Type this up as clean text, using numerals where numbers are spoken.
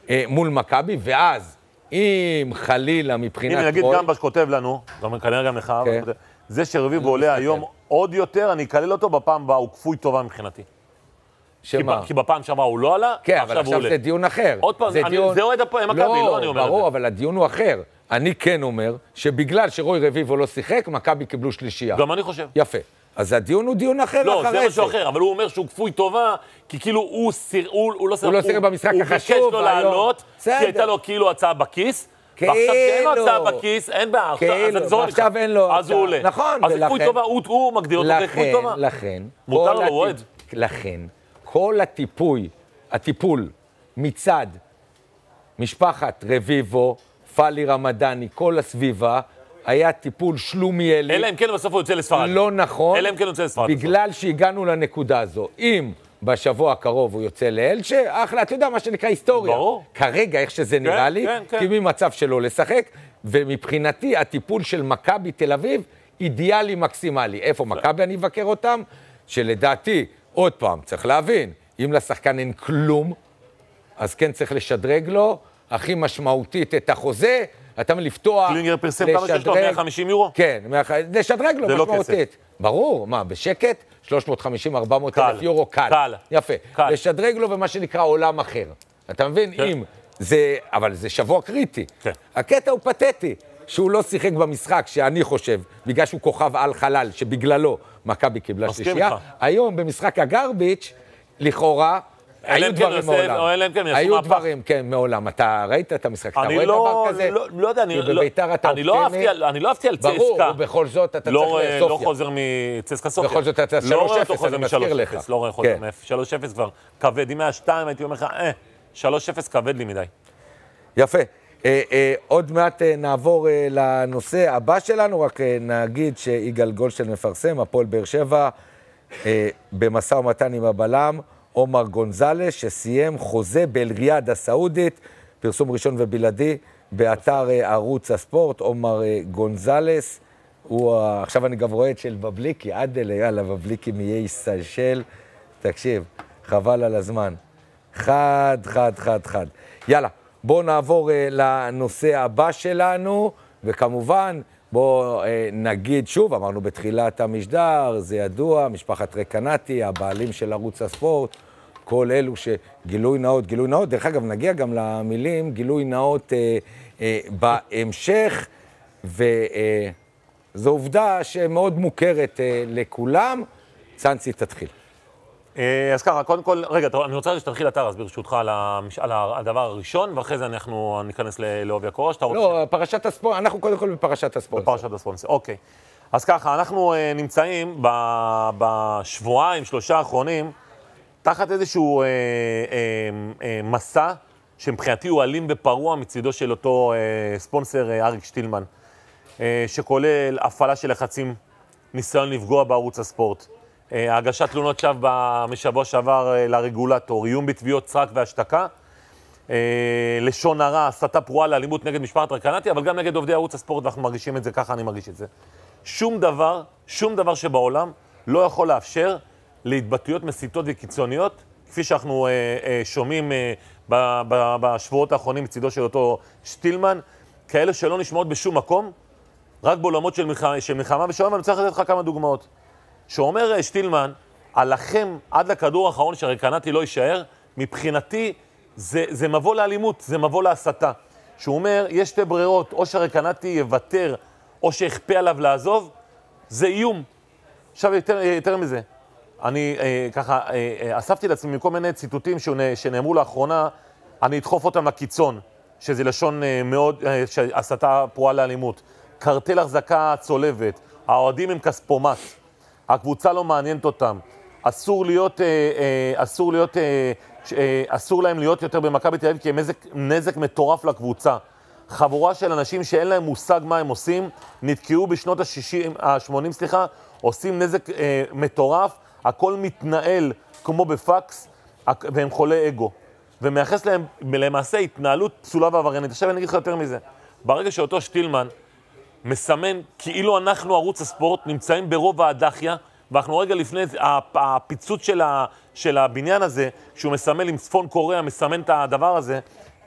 מול מכבי, ואז אם חלילה מבחינת... הנה, נגיד גם שכותב לנו, כנראה גם לך, זה שרביבו עולה היום עוד יותר, אני אקלל אותו בפעם הבאה, הוא כפוי טובה מבחינתי. שמה? כי בפעם שעברה הוא לא עלה, כן, אבל עכשיו זה דיון אחר. עוד פעם, זה אוהד הפועל מכבי, לא אני אומר את זה. ברור, אבל הדיון הוא אחר. אני כן אומר שבגלל שרוי רביבו לא שיחק, מכבי קיבלו שלישייה. גם אני חושב. יפה. אז הדיון הוא דיון אחר אחרי זה. לא, זה משהו אחר, אבל הוא אומר שהוא כפוי טובה, כי כאילו הוא לא שיחק במשחק החשוב. הוא ביקש לו לעלות, כי הייתה לו כאילו הצעה בכיס, ועכשיו שאין לו הצעה בכיס, אין בעיה. ועכשיו אין לו... אז הוא עולה. נכון. אז כפוי טובה, הוא מגדיר אותו כפוי טובה. לכן. מותר לו, הוא אוהד. לכן, כל הטיפול מצד משפחת רביבו, פאלי רמדני, כל הסביבה, היה טיפול שלומיאלי. אלא אם כן בסוף הוא יוצא לספרד. לא נכון. אלא אם כן הוא יוצא לספרד. בגלל שהגענו לנקודה הזו. אם בשבוע הקרוב הוא יוצא לאלצ'ה, אחלה, אתה יודע מה שנקרא היסטוריה. ברור. כרגע, איך שזה נראה לי, כי ממצב שלו לשחק, ומבחינתי הטיפול של מכבי תל אביב, אידיאלי מקסימלי. איפה מכבי אני אבקר אותם? שלדעתי, עוד פעם, צריך להבין, אם לשחקן אין כלום, אז כן צריך לשדרג לו, הכי משמעותית את החוזה, אתה לפתוח, קלינגר פרסם כמה שיש לו, 150 יורו? כן, לשדרג לו משמעותית. ברור, מה, בשקט? 350-400 אלף יורו, קל. יפה. לשדרג לו במה שנקרא עולם אחר. אתה מבין? אם זה, אבל זה שבוע קריטי. הקטע הוא פתטי, שהוא לא שיחק במשחק, שאני חושב, בגלל שהוא כוכב על חלל, שבגללו מכבי קיבלה שלישייה. היום במשחק הגרביץ', לכאורה, היו דברים מעולם. היו דברים, כן, מעולם. אתה ראית את המשחק? אתה רואה דבר כזה? לא יודע, אני לא אהבתי על צסקה. ברור, ובכל זאת אתה צריך לסופיה. לא חוזר מצסקה סופיה. בכל זאת אתה 3-0, אני מזכיר לך. לא רואה חוזר מ-3-0 כבר כבד. אם היה 2, הייתי אומר לך, 3-0 כבד לי מדי. יפה. עוד מעט נעבור לנושא הבא שלנו, רק נגיד שיגאל גולדשטיין מפרסם, הפועל באר שבע, במשא ומתן עם הבלם, עומר גונזלס, שסיים חוזה באל-ריאד הסעודית, פרסום ראשון ובלעדי, באתר ערוץ הספורט, עומר גונזלס, עכשיו אני גם רואה את של בבליקי, עדל, יאללה, בבליקי מיהיה סיישל, תקשיב, חבל על הזמן. חד. יאללה, בואו נעבור לנושא הבא שלנו, וכמובן, בואו נגיד שוב, אמרנו בתחילת המשדר, זה ידוע, משפחת רקנטי, הבעלים של ערוץ הספורט, כל אלו שגילוי נאות, דרך אגב נגיע גם למילים, גילוי נאות בהמשך, וזו עובדה שמאוד מוכרת לכולם. צאנצי, תתחיל. אז ככה, קודם כל, רגע, אני רוצה שתתחיל אתה, אז ברשותך על הדבר הראשון, ואחרי זה אנחנו ניכנס לעובי הקורה. לא, פרשת הספורט, אנחנו קודם כל בפרשת הספורט. בפרשת הספורט, אוקיי. אז ככה, אנחנו נמצאים בשבועיים, 3 האחרונים, תחת איזשהו מסע, שמבחינתי הוא אלים ופרוע מצידו של אותו ספונסר אריק שטילמן, שכולל הפעלה של לחצים, ניסיון לפגוע בערוץ הספורט, הגשת תלונות שווא משבוע שעבר לרגולטור, איום בתביעות סרק והשתקה, לשון הרע, הסתה פרועה לאלימות נגד משפחת רקנטי, אבל גם נגד עובדי ערוץ הספורט, ואנחנו מרגישים את זה, ככה אני מרגיש את זה. שום דבר שבעולם לא יכול לאפשר להתבטאויות מסיתות וקיצוניות, כפי שאנחנו שומעים בשבועות האחרונים מצידו של אותו שטילמן, כאלה שלא נשמעות בשום מקום, רק בעולמות של מלחמה ושלום, ואני צריך לתת לך כמה דוגמאות. שאומר שטילמן, עליכם עד לכדור האחרון שרקנטי לא יישאר, מבחינתי זה מבוא לאלימות, זה מבוא להסתה. שהוא אומר, יש 2 ברירות, או שרקנטי יוותר, או שיכפה עליו לעזוב, זה איום. עכשיו יותר מזה, אני ככה אספתי לעצמי מכל מיני ציטוטים שנאמרו לאחרונה, אני אדחוף אותם לקיצון, שזה לשון מאוד, הסתה פרועה לאלימות. קרטל החזקה צולבת, האוהדים הם כספומט, הקבוצה לא מעניינת אותם, אסור להם להיות יותר במכבי תל אביב, כי הם נזק מטורף לקבוצה. חבורה של אנשים שאין להם מושג מה הם עושים, נתקעו בשנות ה-80, עושים נזק מטורף, הכל מתנהל כמו בפקס, והם חולי אגו. ומייחס להם למעשה התנהלות פסולה ועבריינית. עכשיו אני אגיד לך יותר מזה. ברגע שאותו שטילמן מסמן כאילו אנחנו ערוץ הספורט, נמצאים ברוב האדחיה, ואנחנו רגע לפני הפיצוץ של הבניין הזה, שהוא מסמל עם צפון קוריאה, מסמן את הדבר הזה,